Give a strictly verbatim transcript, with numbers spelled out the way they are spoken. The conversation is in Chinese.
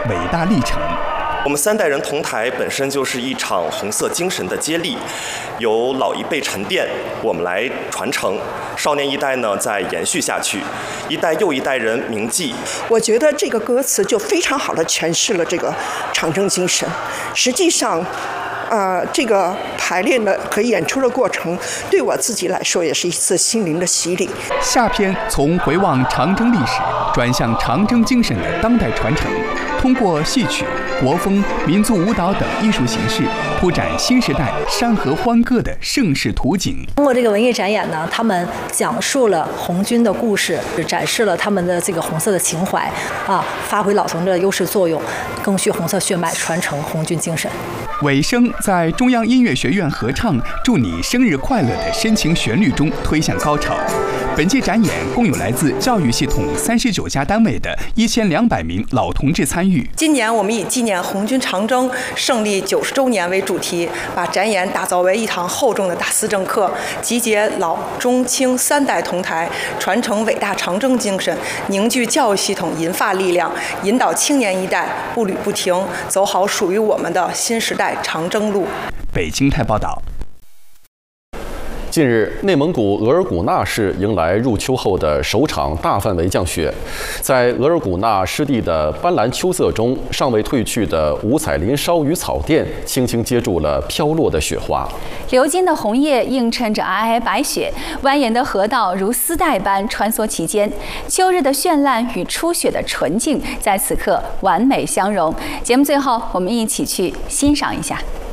伟大历程。 我们三代人同台本身就是一场红色精神的接力，由老一辈沉淀，我们来传承，少年一代呢再延续下去，一代又一代人铭记。 我觉得这个歌词就非常好的诠释了这个长征精神。实际上，呃，这个排练的和演出的过程，对我自己来说也是一次心灵的洗礼。 下篇从回望长征历史，转向长征精神的当代传承，通过戏曲、国风、民族舞蹈等艺术形式，铺展新时代山河欢歌的盛世图景。 通过这个文艺展演呢，他们讲述了红军的故事，展示了他们的这个红色的情怀啊，发挥老同志的优势作用，赓续红色血脉，传承红军精神。 尾声在中央音乐学院合唱“祝你生日快乐”的深情旋律中推向高潮。本届展演共有来自教育系统三十九家单位的一千两百名老同志参与。 今年我们以纪念红军长征胜利九十周年为主题，把展演打造为一堂厚重的大思政课，集结老中青三代同台，传承伟大长征精神，凝聚教育系统银发力量，引导青年一代步履不停，走好属于我们的新时代长征路。 北京台报道。 近日，内蒙古额尔古纳市迎来入秋后的首场大范围降雪，在额尔古纳湿地的斑斓秋色中，尚未褪去的五彩林梢与草甸轻轻接住了飘落的雪花。 流金的红叶映衬着皑皑白雪，蜿蜒的河道如丝带般穿梭其间，秋日的绚烂与初雪的纯净在此刻完美相融。节目最后，我们一起去欣赏一下。